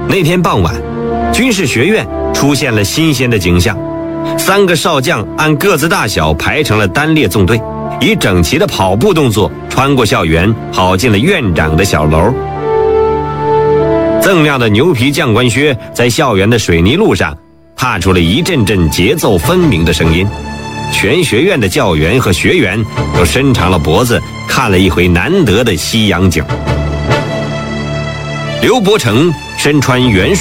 那天傍晚，军事学院出现了新鲜的景象，3个少将按个子大小排成了单列纵队，以整齐的跑步动作穿过校园，跑进了院长的小楼。锃亮的牛皮将官靴在校园的水泥路上踏出了一阵阵节奏分明的声音，全学院的教员和学员都伸长了脖子看了一回难得的西洋景。刘伯承身穿圆